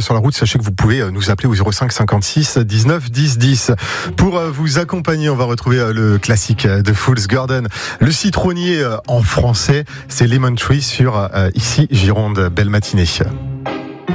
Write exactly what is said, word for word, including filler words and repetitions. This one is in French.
sur la route, sachez que vous pouvez nous appeler au zéro cinq cinquante-six dix-neuf dix dix. Pour vous accompagner, on va retrouver le classique de Fool's Garden. Le citronnier en français, c'est Lemon Tree sur Ici Gironde. Belle matinée.